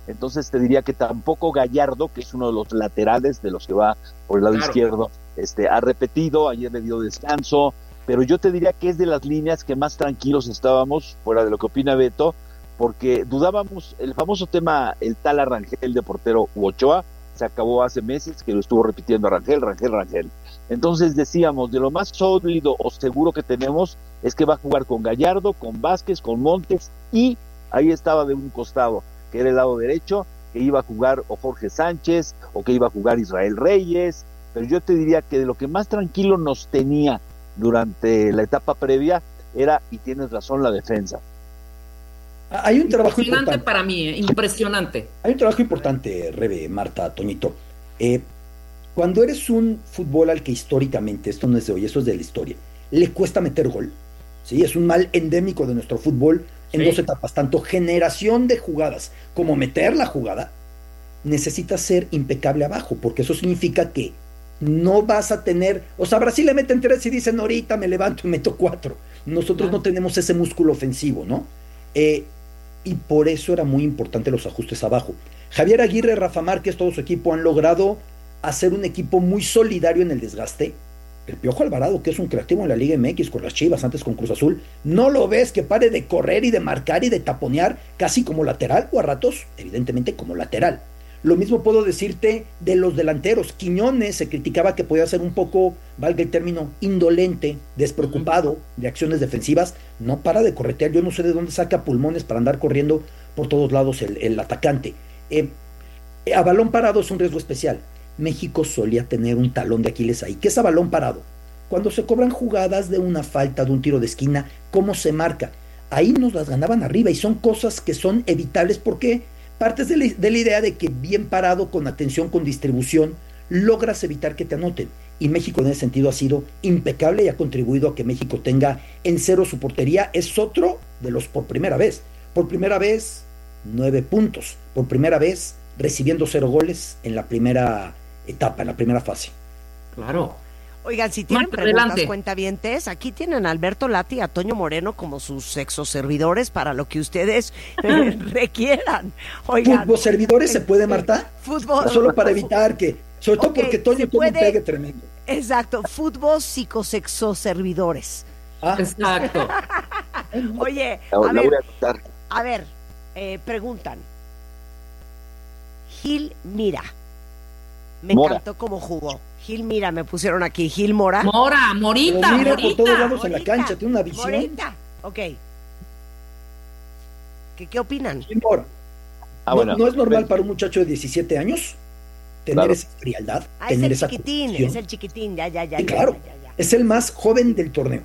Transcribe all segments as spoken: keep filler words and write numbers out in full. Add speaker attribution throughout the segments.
Speaker 1: Entonces te diría que tampoco Gallardo, que es uno de los laterales de los que va por el lado claro. izquierdo, este, ha repetido, ayer le dio descanso, pero yo te diría que es de las líneas que más tranquilos estábamos, fuera de lo que opina Beto, porque dudábamos, el famoso tema, el tal a Rangel de portero u Ochoa, se acabó hace meses, que lo estuvo repitiendo Rangel, Rangel, Rangel. Entonces decíamos, de lo más sólido o seguro que tenemos es que va a jugar con Gallardo, con Vázquez, con Montes, y ahí estaba de un costado, que era el lado derecho, que iba a jugar o Jorge Sánchez, o que iba a jugar Israel Reyes, pero yo te diría que de lo que más tranquilo nos tenía durante la etapa previa era, y tienes razón, la defensa.
Speaker 2: Hay un trabajo
Speaker 3: impresionante
Speaker 2: importante
Speaker 3: para mí, ¿eh? impresionante.
Speaker 2: Hay un trabajo importante, Rebe, Marta, Toñito. Eh, cuando eres un fútbol al que históricamente, esto no es de hoy, eso es de la historia, le cuesta meter gol, ¿sí? Es un mal endémico de nuestro fútbol en sí. dos etapas, tanto generación de jugadas como meter la jugada, necesitas ser impecable abajo, porque eso significa que no vas a tener, o sea, Brasil le meten tres y dicen ahorita me levanto y meto cuatro. Nosotros no, no tenemos ese músculo ofensivo, ¿no? Eh, y por eso era muy importante los ajustes abajo. Javier Aguirre, Rafa Márquez, todo su equipo han logrado hacer un equipo muy solidario en el desgaste. El Piojo Alvarado, que es un creativo en la Liga M X con las Chivas, antes con Cruz Azul, no lo ves que pare de correr y de marcar y de taponear casi como lateral, o a ratos, evidentemente, como lateral. Lo mismo puedo decirte de los delanteros. Quiñones se criticaba que podía ser un poco, valga el término, indolente, despreocupado de acciones defensivas. No para de corretear. Yo no sé de dónde saca pulmones para andar corriendo por todos lados el, el atacante. Eh, a balón parado es un riesgo especial. México solía tener un talón de Aquiles ahí. ¿Qué es a balón parado? Cuando se cobran jugadas de una falta, de un tiro de esquina, ¿cómo se marca? Ahí nos las ganaban arriba y son cosas que son evitables porque partes de la, de la idea de que bien parado, con atención, con distribución, logras evitar que te anoten. Y México en ese sentido ha sido impecable y ha contribuido a que México tenga en cero su portería. Es otro de los por primera vez. Por primera vez, nueve puntos. Por primera vez, recibiendo cero goles en la primera etapa, en la primera fase.
Speaker 3: Claro.
Speaker 4: Oigan, si tienen
Speaker 3: Marta,
Speaker 4: preguntas,
Speaker 3: adelante.
Speaker 4: cuentavientes, aquí tienen a Alberto Lati y a Toño Moreno como sus sexoservidores para lo que ustedes eh, requieran. Oigan.
Speaker 2: ¿Fútbol servidores se puede, Marta?
Speaker 4: Fútbol.
Speaker 2: Solo para evitar que, sobre todo
Speaker 4: Okay,
Speaker 2: porque Toño tuvo un pegue tremendo.
Speaker 4: Exacto, fútbol psicosexoservidores.
Speaker 2: Ah.
Speaker 3: Exacto.
Speaker 4: Oye,
Speaker 1: La,
Speaker 4: a
Speaker 1: la
Speaker 4: ver,
Speaker 1: voy a contar.
Speaker 4: a ver, eh, preguntan. Gil Mira. Me
Speaker 1: Mora.
Speaker 4: encantó cómo jugó. Gil Mira, me pusieron aquí. Gil Mora.
Speaker 3: Mora, Morita,
Speaker 2: Pero mira
Speaker 3: Morita.
Speaker 2: por todos lados en la
Speaker 4: Morita,
Speaker 2: cancha, tiene una visión.
Speaker 4: Morita. Ok. ¿Qué, qué opinan?
Speaker 2: Gil Mora.
Speaker 1: Ah,
Speaker 2: no,
Speaker 1: bueno.
Speaker 2: no es normal para un muchacho de diecisiete años tener
Speaker 1: Claro.
Speaker 2: esa frialdad,
Speaker 4: Ah, es
Speaker 2: tener
Speaker 4: el
Speaker 2: esa
Speaker 4: chiquitín,
Speaker 2: convicción.
Speaker 4: es el chiquitín, ya, ya, ya.
Speaker 2: Sí,
Speaker 4: ya,
Speaker 2: claro,
Speaker 4: ya, ya, ya.
Speaker 2: es el más joven del torneo.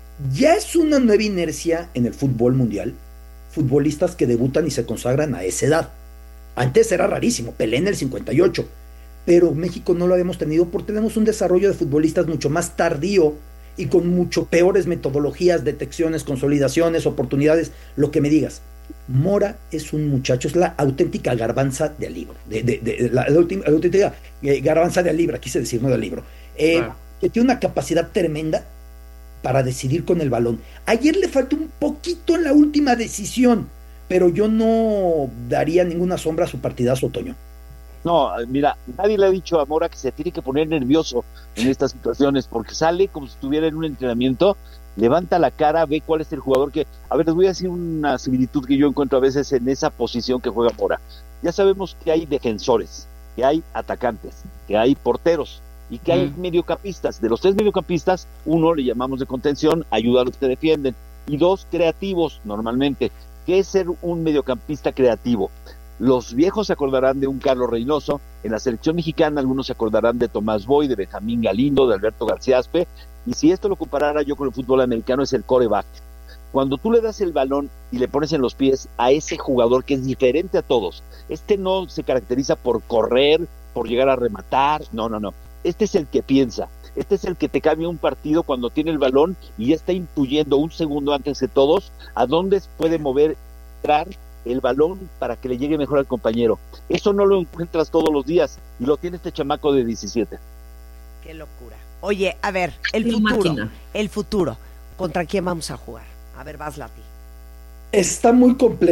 Speaker 2: Ya es una nueva inercia en el fútbol mundial, futbolistas que debutan y se consagran a esa edad. Antes era rarísimo, Pelé en el cincuenta y ocho, pero México no lo habíamos tenido porque tenemos un desarrollo de futbolistas mucho más tardío y con mucho peores metodologías, detecciones, consolidaciones, oportunidades, lo que me digas. Mora es un muchacho, es la auténtica garbanza del libro, de, de, de, la, la, última, la auténtica eh, garbanza del libro, quise decir, no del libro, eh, claro. Que tiene una capacidad tremenda para decidir con el balón. Ayer le faltó un poquito en la última decisión, pero yo no daría ninguna sombra a su partidazo, Toño.
Speaker 1: No, mira, nadie le ha dicho a Mora que se tiene que poner nervioso en estas situaciones, porque sale como si estuviera en un entrenamiento, levanta la cara, ve cuál es el jugador que... A ver, les voy a decir una similitud que yo encuentro a veces en esa posición que juega Mora. Ya sabemos que hay defensores, que hay atacantes, que hay porteros y que hay mm. mediocampistas. De los tres mediocampistas, uno le llamamos de contención, ayuda a los que defienden, y dos creativos normalmente. ¿Qué es ser un mediocampista creativo? Los viejos se acordarán de un Carlos Reynoso, en la selección mexicana algunos se acordarán de Tomás Boy, de Benjamín Galindo, de Alberto García Aspe, y si esto lo comparara yo con el fútbol americano es el quarterback. Cuando tú le das el balón y le pones en los pies a ese jugador que es diferente a todos, este no se caracteriza por correr, por llegar a rematar, no, no, no, este es el que piensa, este es el que te cambia un partido cuando tiene el balón y ya está intuyendo un segundo antes de todos a dónde puede mover, entrar el balón para que le llegue mejor al compañero. Eso no lo encuentras todos los días y lo tiene este chamaco de diecisiete.
Speaker 4: Qué locura. Oye, a ver, el
Speaker 3: Qué
Speaker 4: futuro,
Speaker 3: máquina.
Speaker 4: el futuro, ¿contra quién vamos a jugar? A ver, vas, Lati.
Speaker 2: Está muy complejo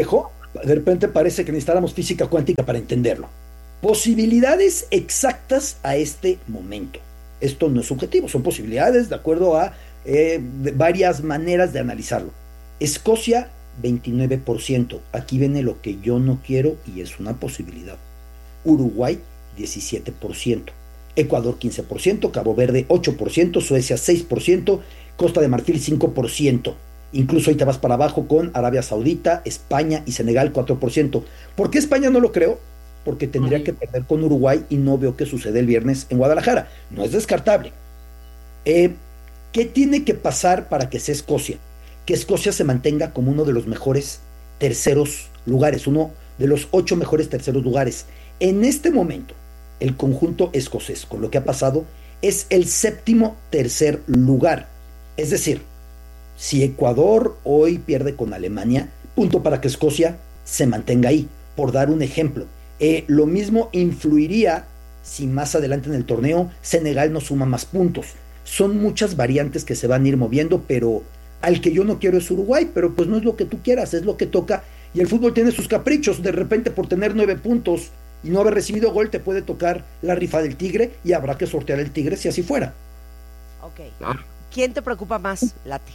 Speaker 2: De repente parece que necesitáramos física cuántica para entenderlo. Posibilidades exactas a este momento. Esto no es subjetivo, son posibilidades de acuerdo a eh, de varias maneras de analizarlo. Escocia, veintinueve por ciento. Aquí viene lo que yo no quiero y es una posibilidad. Uruguay, diecisiete por ciento. Ecuador, quince por ciento. Cabo Verde, ocho por ciento. Suecia, seis por ciento. Costa de Marfil, cinco por ciento. Incluso ahí te vas para abajo con Arabia Saudita, España y Senegal, cuatro por ciento. ¿Por qué España no lo creo? Porque tendría que perder con Uruguay y no veo qué sucede el viernes en Guadalajara. No es descartable. Eh, ¿Qué tiene que pasar para que sea Escocia? Que Escocia se mantenga como uno de los mejores terceros lugares, uno de los ocho mejores terceros lugares. En este momento, el conjunto escocés, con lo que ha pasado, es el séptimo tercer lugar. Es decir, si Ecuador hoy pierde con Alemania, punto para que Escocia se mantenga ahí, por dar un ejemplo. Eh, lo mismo influiría si más adelante en el torneo Senegal no suma más puntos. Son muchas variantes que se van a ir moviendo, pero al que yo no quiero es Uruguay, pero pues no es lo que tú quieras, es lo que toca, y el fútbol tiene sus caprichos. De repente, por tener nueve puntos y no haber recibido gol, te puede tocar la rifa del Tigre y habrá que sortear el Tigre si así fuera.
Speaker 4: Ok.
Speaker 3: Claro.
Speaker 4: ¿Quién te preocupa más, Lati?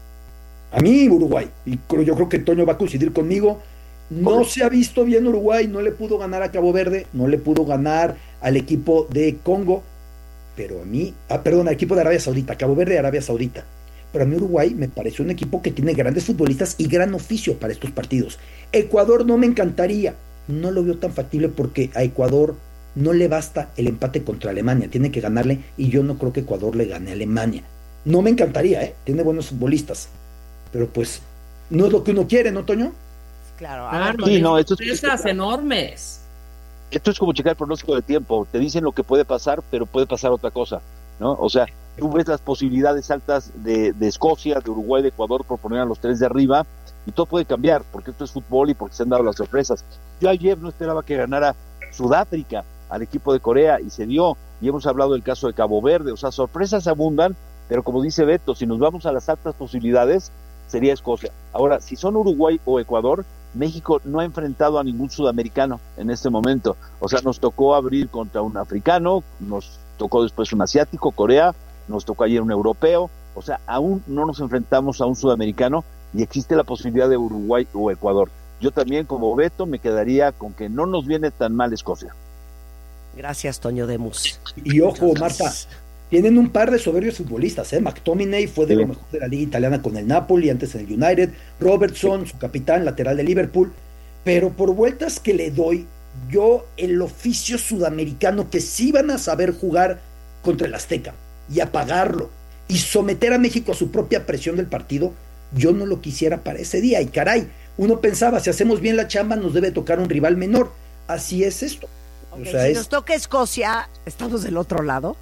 Speaker 2: A mí Uruguay, y creo, yo creo que Toño va a coincidir conmigo. No se ha visto bien Uruguay, no le pudo ganar a Cabo Verde, no le pudo ganar al equipo de Congo, pero a mí, ah, perdón, al equipo de Arabia Saudita, Cabo Verde y Arabia Saudita. Pero a mí Uruguay me parece un equipo que tiene grandes futbolistas y gran oficio para estos partidos. Ecuador no me encantaría, no lo veo tan factible porque a Ecuador no le basta el empate contra Alemania, tiene que ganarle y yo no creo que Ecuador le gane a Alemania. No me encantaría, ¿eh? Tiene buenos futbolistas, pero pues no es lo que uno quiere, ¿no, Toño?
Speaker 4: Claro, a
Speaker 3: Claro,
Speaker 4: ver,
Speaker 1: Sí, no, esto es-
Speaker 3: sorpresas enormes.
Speaker 1: Esto es como checar el pronóstico de tiempo. Te dicen lo que puede pasar, pero puede pasar otra cosa, ¿no? O sea, tú ves las posibilidades altas de, de Escocia, de Uruguay, de Ecuador, por poner a los tres de arriba, y todo puede cambiar, porque esto es fútbol y porque se han dado las sorpresas. Yo ayer no esperaba que ganara Sudáfrica al equipo de Corea, y se dio, y hemos hablado del caso de Cabo Verde. O sea, sorpresas abundan, pero como dice Beto, si nos vamos a las altas posibilidades, sería Escocia. Ahora, si son Uruguay o Ecuador, México no ha enfrentado a ningún sudamericano en este momento. O sea, nos tocó abrir contra un africano, nos tocó después un asiático, Corea, nos tocó ayer un europeo. O sea, aún no nos enfrentamos a un sudamericano y existe la posibilidad de Uruguay o Ecuador. Yo también, como Beto, me quedaría con que no nos viene tan mal Escocia.
Speaker 4: gracias, Toño Demus.
Speaker 2: Y ojo, Marta, tienen un par de soberbios futbolistas, ¿eh? McTominay fue de
Speaker 1: Sí.
Speaker 2: lo mejor de la liga italiana con el Napoli, antes en el United. Robertson, su capitán, lateral de Liverpool. Pero por vueltas que le doy, yo el oficio sudamericano que sí van a saber jugar contra el Azteca y apagarlo y someter a México a su propia presión del partido, yo no lo quisiera para ese día. Y caray, uno pensaba, si hacemos bien la chamba nos debe tocar un rival menor. Así es esto.
Speaker 4: Ok,
Speaker 2: O sea,
Speaker 4: si
Speaker 2: es-
Speaker 4: nos toca Escocia, ¿estamos del otro lado?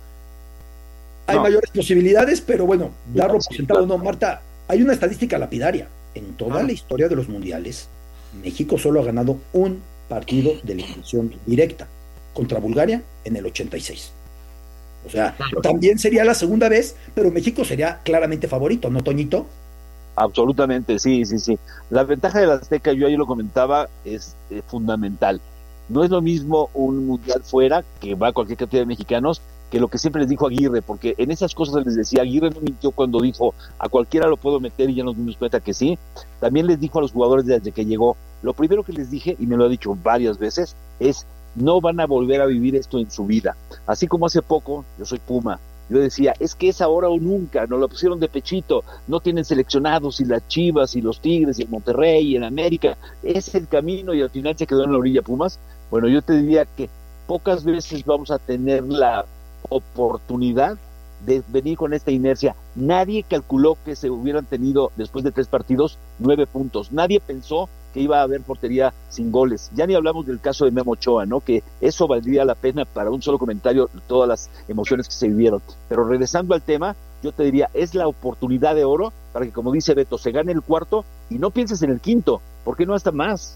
Speaker 2: hay
Speaker 1: No.
Speaker 2: mayores posibilidades, pero bueno, darlo por
Speaker 1: Sí,
Speaker 2: sentado
Speaker 1: claro.
Speaker 2: no. Marta, hay una estadística lapidaria. En toda
Speaker 3: Ah.
Speaker 2: la historia de los mundiales, México solo ha ganado un partido de eliminación directa contra Bulgaria en el ochenta y seis. O sea,
Speaker 3: Claro.
Speaker 2: también sería la segunda vez, pero México sería claramente favorito, ¿no, Toñito?
Speaker 1: Absolutamente, sí, sí, sí. La ventaja del Azteca, yo ayer lo comentaba, es eh, fundamental. No es lo mismo un mundial fuera, que va cualquier cantidad de mexicanos, que lo que siempre les dijo Aguirre, porque en esas cosas les decía, Aguirre no mintió cuando dijo, a cualquiera lo puedo meter, y ya nos dimos cuenta que sí. También les dijo a los jugadores desde que llegó, lo primero que les dije, y me lo ha dicho varias veces, es, no van a volver a vivir esto en su vida. Así como hace poco, yo soy Puma, yo decía, es que es ahora o nunca, nos lo pusieron de pechito, no tienen seleccionados, y las Chivas, y los Tigres, y el Monterrey, y el América, es el camino, y al final se quedó en la orilla Pumas. Bueno, yo te diría que pocas veces vamos a tener la oportunidad de venir con esta inercia. Nadie calculó que se hubieran tenido, después de tres partidos, nueve puntos. Nadie pensó que iba a haber portería sin goles. Ya ni hablamos del caso de Memo Ochoa, ¿no? Que eso valdría la pena para un solo comentario, todas las emociones que se vivieron. Pero regresando al tema, yo te diría, es la oportunidad de oro para que, como dice Beto, se gane el cuarto y no pienses en el quinto. ¿Por qué no hasta más?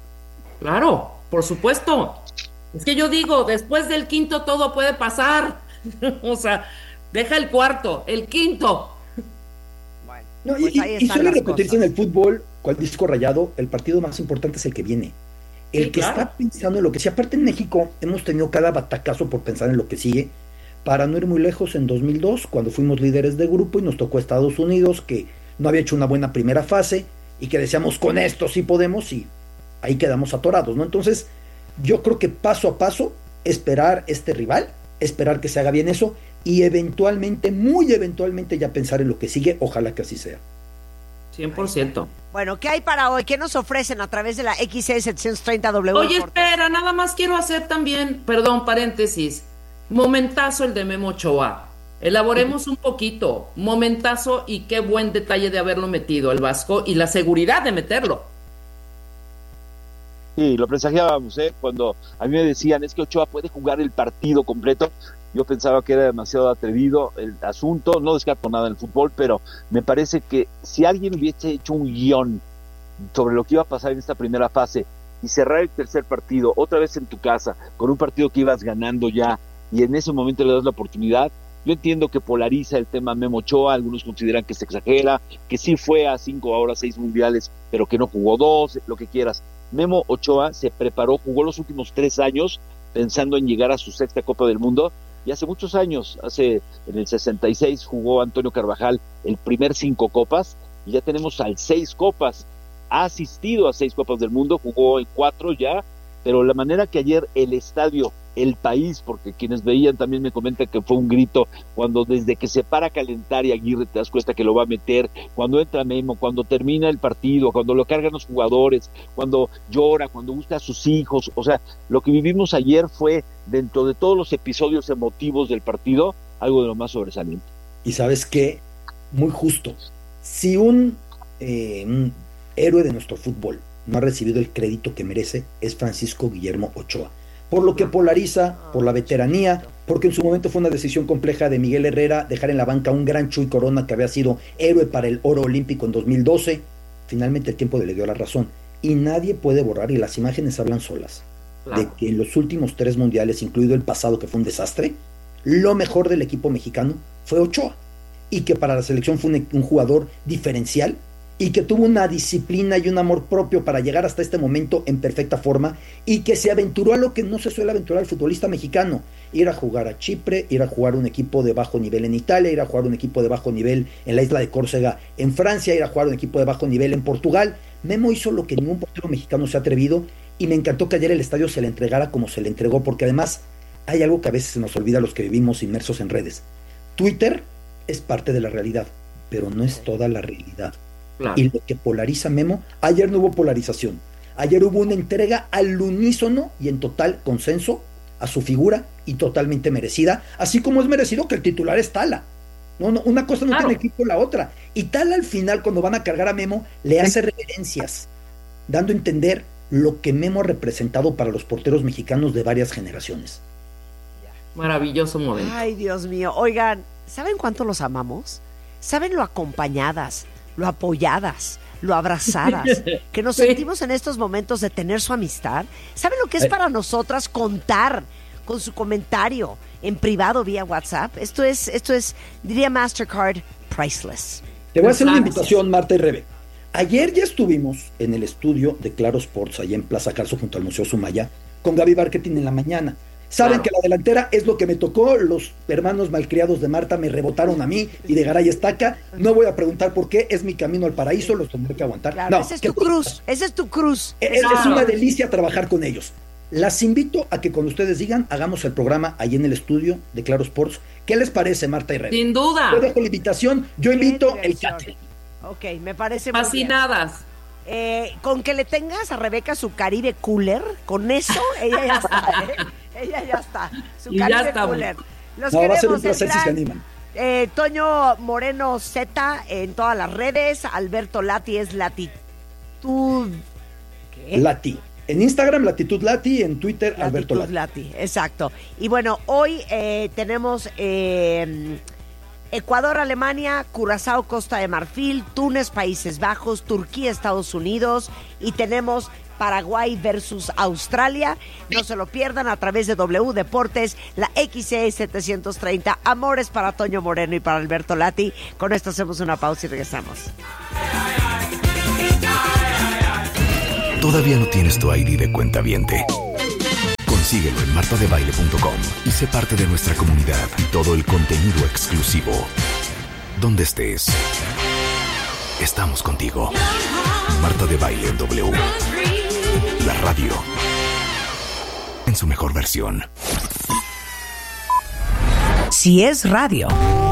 Speaker 3: Claro, por supuesto. Es que yo digo, después del quinto todo puede pasar. O sea, deja el cuarto, el quinto.
Speaker 4: Bueno,
Speaker 2: No,
Speaker 4: pues
Speaker 2: y,
Speaker 4: ahí
Speaker 2: y
Speaker 4: están
Speaker 2: suele
Speaker 4: las
Speaker 2: repetirse
Speaker 4: cosas.
Speaker 2: en el fútbol, cual disco rayado, el partido más importante es el que viene. El
Speaker 3: Sí,
Speaker 2: que
Speaker 3: claro.
Speaker 2: está pensando en lo que sí. Aparte en México hemos tenido cada batacazo por pensar en lo que sigue. Para no ir muy lejos, en dos mil dos, cuando fuimos líderes de grupo y nos tocó Estados Unidos, que no había hecho una buena primera fase y que decíamos con esto sí podemos y ahí quedamos atorados, ¿no? Entonces, yo creo que paso a paso, esperar este rival, esperar que se haga bien eso y eventualmente, muy eventualmente ya pensar en lo que sigue, ojalá que así sea.
Speaker 3: cien por ciento.
Speaker 4: Bueno, ¿qué hay para hoy? ¿Qué nos ofrecen a través de la X C setecientos treinta W?
Speaker 3: Oye,
Speaker 4: Deportes?
Speaker 3: espera, nada más quiero hacer también, perdón, paréntesis, momentazo el de Memo Ochoa. Elaboremos un poquito, momentazo y qué buen detalle de haberlo metido el Vasco y la seguridad de meterlo.
Speaker 1: Sí, lo presagiábamos, ¿eh? Cuando a mí me decían, es que Ochoa puede jugar el partido completo, yo pensaba que era demasiado atrevido el asunto, no descarto nada en el fútbol, pero me parece que si alguien hubiese hecho un guión sobre lo que iba a pasar en esta primera fase y cerrar el tercer partido otra vez en tu casa, con un partido que ibas ganando ya, y en ese momento le das la oportunidad, yo entiendo que polariza el tema Memo Ochoa, algunos consideran que se exagera, que sí fue a cinco, ahora seis mundiales, pero que no jugó dos, lo que quieras. Memo Ochoa se preparó, jugó los últimos tres años pensando en llegar a su sexta Copa del Mundo, y hace muchos años, hace en el sesenta y seis jugó Antonio Carvajal el primer cinco copas, y ya tenemos al seis copas, ha asistido a seis Copas del Mundo, jugó en cuatro ya, pero la manera que ayer el estadio, el país, porque quienes veían también me comentan que fue un grito, cuando desde que se para a calentar y Aguirre te das cuenta que lo va a meter, cuando entra Memo, cuando termina el partido, cuando lo cargan los jugadores, cuando llora, cuando busca a sus hijos, o sea, lo que vivimos ayer fue, dentro de todos los episodios emotivos del partido, algo de lo más sobresaliente.
Speaker 2: Y sabes qué, muy justo, si un, eh, un héroe de nuestro fútbol no ha recibido el crédito que merece, es Francisco Guillermo Ochoa. Por lo que polariza, por la veteranía, porque en su momento fue una decisión compleja de Miguel Herrera dejar en la banca a un gran Chuy Corona que había sido héroe para el oro olímpico en dos mil doce. Finalmente el tiempo le dio la razón. Y nadie puede borrar, y las imágenes hablan solas, claro, de que en los últimos tres mundiales, incluido el pasado que fue un desastre, lo mejor del equipo mexicano fue Ochoa. Y que para la selección fue un, un jugador diferencial, y que tuvo una disciplina y un amor propio para llegar hasta este momento en perfecta forma, y que se aventuró a lo que no se suele aventurar el futbolista mexicano, ir a jugar a Chipre, ir a jugar un equipo de bajo nivel en Italia, ir a jugar un equipo de bajo nivel en la isla de Córcega en Francia, ir a jugar un equipo de bajo nivel en Portugal. Memo hizo lo que ningún portero mexicano se ha atrevido, y me encantó que ayer el estadio se le entregara como se le entregó, porque además hay algo que a veces se nos olvida a los que vivimos inmersos en redes. Twitter es parte de la realidad, pero no es toda la realidad. Claro. Y lo que polariza Memo, ayer no hubo polarización, ayer hubo una entrega al unísono y en total consenso a su figura, y totalmente merecida, así como es merecido que el titular es Tala. No, no, una cosa no claro. tiene equipo la otra, y Tala al final, cuando van a cargar a Memo, le hace reverencias, dando a entender lo que Memo ha representado para los porteros mexicanos de varias generaciones.
Speaker 3: Maravilloso momento.
Speaker 4: Ay, Dios mío, oigan, ¿saben cuánto los amamos? ¿Saben lo acompañadas, lo apoyadas, lo abrazadas, que nos sí. sentimos en estos momentos de tener su amistad? ¿Saben lo que es para nosotras contar con su comentario en privado vía WhatsApp? Esto es, esto es, diría Mastercard, priceless.
Speaker 2: Te voy a hacer una invitación, Marta y Rebe. Ayer ya estuvimos en el estudio de Claro Sports, allá en Plaza Carso, junto al Museo Sumaya, con Gaby Marketing en la mañana. Saben claro. que la delantera es lo que me tocó, los hermanos malcriados de Marta me rebotaron a mí y de Garay Estaca. No voy a preguntar por qué, es mi camino al paraíso, los tendré que aguantar.
Speaker 4: Claro,
Speaker 2: no,
Speaker 4: esa es tu cruz, esa es tu cruz.
Speaker 2: Es, claro. es una delicia trabajar con ellos. Las invito a que cuando ustedes digan, hagamos el programa ahí en el estudio de Claro Sports. ¿Qué les parece, Marta y Rebe?
Speaker 3: Sin duda.
Speaker 2: Yo dejo la invitación, yo invito el catering.
Speaker 4: Ok, me parece muy
Speaker 3: Fascinadas.
Speaker 4: bien. Eh, con que le tengas a Rebeca su Caribe Cooler, con eso ella ya está, ¿eh? Ella ya está. Su
Speaker 3: y
Speaker 4: Caribe
Speaker 3: ya
Speaker 4: Cooler. Los
Speaker 2: no,
Speaker 4: queremos,
Speaker 2: va a ser un placer
Speaker 4: gran,
Speaker 2: si se animan.
Speaker 4: Eh, Toño Moreno Z en todas las redes. Alberto Lati es latitud.
Speaker 2: ¿Qué? Lati. En Instagram, Latitud Lati, en Twitter, Latitud Alberto Lati.
Speaker 4: Lati. Exacto. Y bueno, hoy eh, tenemos eh, Ecuador, Alemania, Curazao, Costa de Marfil, Túnez, Países Bajos, Turquía, Estados Unidos, y tenemos Paraguay versus Australia. No se lo pierdan a través de W Deportes, la X E setecientos treinta. Amores para Toño Moreno y para Alberto Lati. Con esto hacemos una pausa y regresamos.
Speaker 5: ¿Todavía no tienes tu I D de cuentaviente? Consíguelo en marta de baile punto com y sé parte de nuestra comunidad y todo el contenido exclusivo. Donde estés, estamos contigo. Marta de Baile en W. La radio en su mejor versión.
Speaker 4: Si es radio.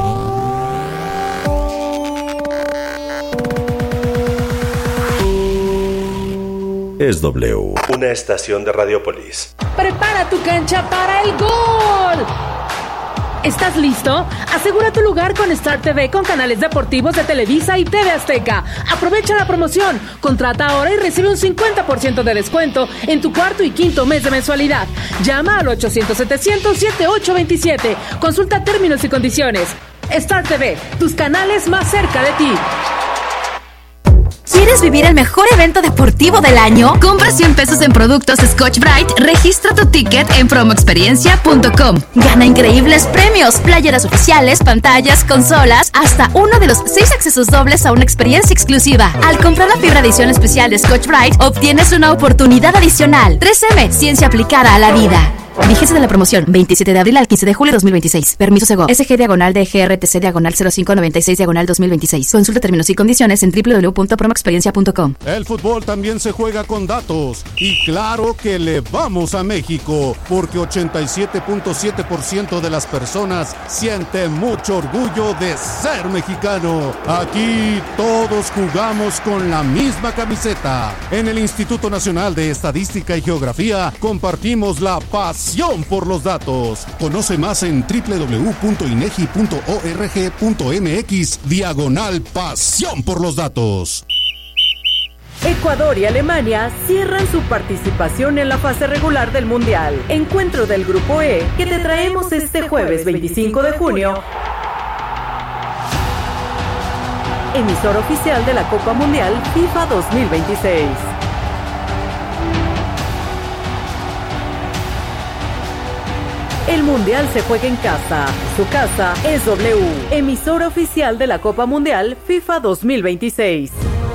Speaker 6: Es W. Una estación de Radiopolis.
Speaker 7: Prepara tu cancha para el gol. ¿Estás listo? Asegura tu lugar con Star T V con canales deportivos de Televisa y T V Azteca. Aprovecha la promoción. Contrata ahora y recibe un cincuenta por ciento de descuento en tu cuarto y quinto mes de mensualidad. Llama al ochocientos setecientos setenta y ocho veintisiete. Consulta términos y condiciones. Star T V, tus canales más cerca de ti.
Speaker 8: ¿Quieres vivir el mejor evento deportivo del año? Compra cien pesos en productos Scotch-Brite, registra tu ticket en promo experiencia punto com. Gana increíbles premios, playeras oficiales, pantallas, consolas, hasta uno de los seis accesos dobles a una experiencia exclusiva. Al comprar la fibra edición especial de Scotch-Brite, obtienes una oportunidad adicional. tres eme, ciencia aplicada a la vida. Vigencia de la promoción, veintisiete de abril al quince de julio de dos mil veintiséis. Permiso Sego. S G diagonal D G R T C diagonal cero cinco noventa y seis diagonal dos mil veintiséis. Consulta términos y condiciones en doble u doble u doble u punto promo experiencia punto com.
Speaker 9: El fútbol también se juega con datos. Y claro que le vamos a México, porque ochenta y siete punto siete por ciento de las personas sienten mucho orgullo de ser mexicano. Aquí todos jugamos con la misma camiseta. En el Instituto Nacional de Estadística y Geografía compartimos la pasión por los datos. Conoce más en doble u doble u doble u punto inegi punto org punto mx diagonal pasión por los datos.
Speaker 10: Ecuador y Alemania cierran su participación en la fase regular del Mundial. Encuentro del Grupo E que te traemos este jueves veinticinco de junio. Emisor oficial de la Copa Mundial FIFA dos mil veintiséis. El Mundial se juega en casa. Su casa es W. Emisor oficial de la Copa Mundial FIFA dos mil veintiséis.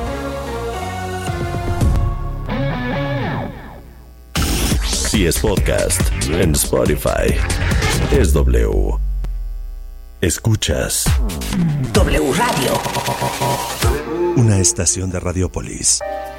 Speaker 6: Si es podcast en Spotify, es W. Escuchas
Speaker 4: W Radio.
Speaker 6: Una estación de Radiopolis.